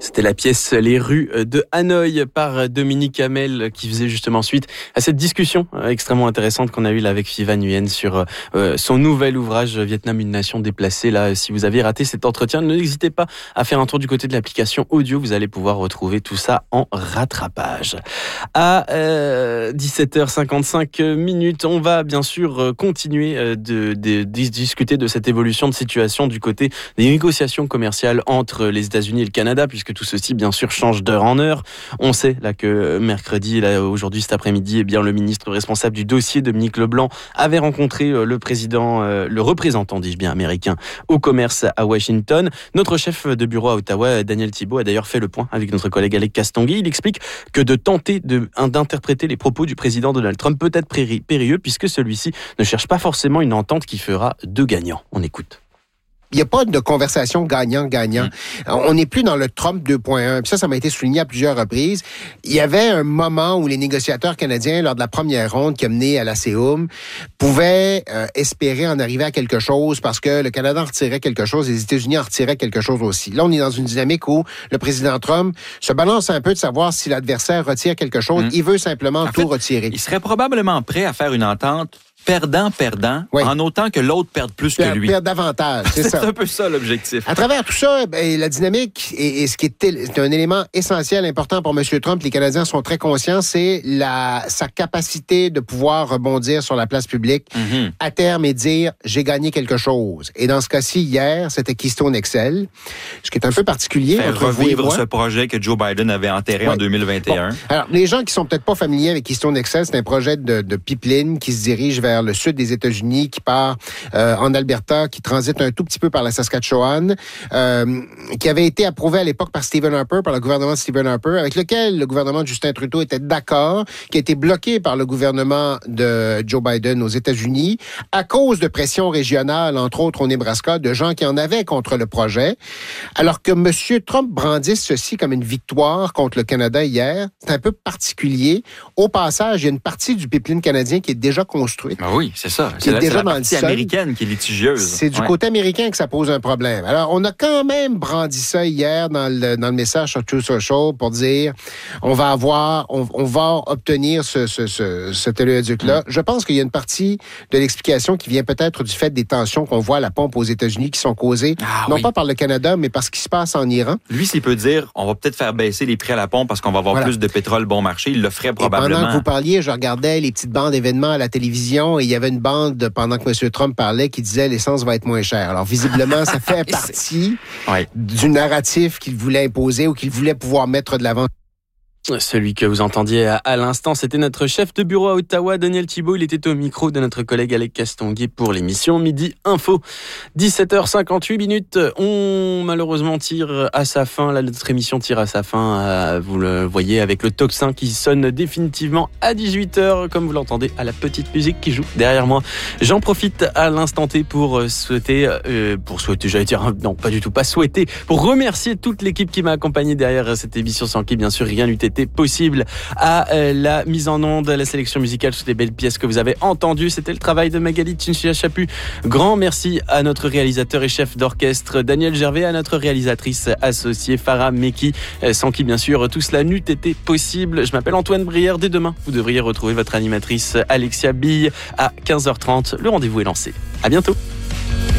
C'était la pièce Les rues de Hanoï par Dominique Hamel qui faisait justement suite à cette discussion extrêmement intéressante qu'on a eue là avec Phi Van Nguyen sur son nouvel ouvrage Vietnam, une nation déplacée. Là, si vous avez raté cet entretien, n'hésitez pas à faire un tour du côté de l'application audio. Vous allez pouvoir retrouver tout ça en rattrapage. À 17h55, on va bien sûr continuer de discuter de cette évolution de situation du côté des négociations commerciales entre les États-Unis et le Canada, puisque tout ceci, bien sûr, change d'heure en heure. On sait là que mercredi, là, aujourd'hui, cet après-midi, eh bien, le ministre responsable du dossier, Dominique Leblanc, avait rencontré le représentant, dis-je bien, américain au commerce à Washington. Notre chef de bureau à Ottawa, Daniel Thibault, a d'ailleurs fait le point avec notre collègue Alec Castonguay. Il explique que de tenter d'interpréter les propos du président Donald Trump peut être périlleux, puisque celui-ci ne cherche pas forcément une entente qui fera deux gagnants. On écoute. Il n'y a pas de conversation gagnant-gagnant. On n'est plus dans le Trump 2.1. Puis ça m'a été souligné à plusieurs reprises. Il y avait un moment où les négociateurs canadiens, lors de la première ronde qui a mené à la CEUM, pouvaient espérer en arriver à quelque chose parce que le Canada en retirait quelque chose, les États-Unis en retiraient quelque chose aussi. Là, on est dans une dynamique où le président Trump se balance un peu de savoir si l'adversaire retire quelque chose. Il veut simplement tout retirer. Il serait probablement prêt à faire une entente perdant-perdant, oui, en autant que l'autre perde plus que lui. Perd davantage, c'est ça. C'est un peu ça l'objectif. À travers tout ça, la dynamique et ce qui est un élément essentiel, important pour M. Trump, les Canadiens sont très conscients, c'est sa capacité de pouvoir rebondir sur la place publique à terme et dire « j'ai gagné quelque chose ». Et dans ce cas-ci, hier, c'était Keystone XL, ce qui est un peu particulier. Faire revivre ce projet que Joe Biden avait enterré en 2021. Bon. Alors, les gens qui sont peut-être pas familiers avec Keystone XL, c'est un projet de pipeline qui se dirige vers le sud des États-Unis, qui part en Alberta, qui transite un tout petit peu par la Saskatchewan, qui avait été approuvé à l'époque par Stephen Harper, par le gouvernement de Stephen Harper, avec lequel le gouvernement de Justin Trudeau était d'accord, qui a été bloqué par le gouvernement de Joe Biden aux États-Unis à cause de pressions régionales, entre autres au Nebraska, de gens qui en avaient contre le projet. Alors que M. Trump brandisse ceci comme une victoire contre le Canada hier, c'est un peu particulier. Au passage, il y a une partie du pipeline canadien qui est déjà construite. Ah oui, c'est ça. C'est déjà la dans partie le sol. américaine qui est litigieuse. C'est du côté américain que ça pose un problème. Alors, on a quand même brandi ça hier dans le message sur True Social pour dire on va obtenir cet oléoduc-là. Je pense qu'il y a une partie de l'explication qui vient peut-être du fait des tensions qu'on voit à la pompe aux États-Unis qui sont causées, non pas par le Canada, mais par ce qui se passe en Iran. Lui, s'il peut dire on va peut-être faire baisser les prix à la pompe parce qu'on va avoir plus de pétrole bon marché, il le ferait probablement. Et pendant que vous parliez, je regardais les petites bandes événements à la télévision et il y avait une bande pendant que M. Trump parlait qui disait l'essence va être moins chère. Alors visiblement, ça fait partie du narratif qu'il voulait imposer ou qu'il voulait pouvoir mettre de l'avant. Celui que vous entendiez à l'instant, c'était notre chef de bureau à Ottawa, Daniel Thibault. Il était au micro de notre collègue Alec Castonguay pour l'émission Midi Info. 17h58, on malheureusement tire à sa fin. Là, notre émission tire à sa fin. Vous le voyez avec le tocsin qui sonne définitivement à 18h, comme vous l'entendez à la petite musique qui joue derrière moi. J'en profite à l'instant T pour remercier toute l'équipe qui m'a accompagné derrière cette émission, sans qui, bien sûr, rien n'eût été possible, à la mise en onde, à la sélection musicale, toutes les belles pièces que vous avez entendues. C'était le travail de Magali Tchinchia-Chapu. Grand merci à notre réalisateur et chef d'orchestre Daniel Gervais, à notre réalisatrice associée Farah Meki, sans qui bien sûr tout cela n'eût été possible. Je m'appelle Antoine Brière. Dès demain, vous devriez retrouver votre animatrice Alexia Bille à 15h30. Le rendez-vous est lancé. À bientôt.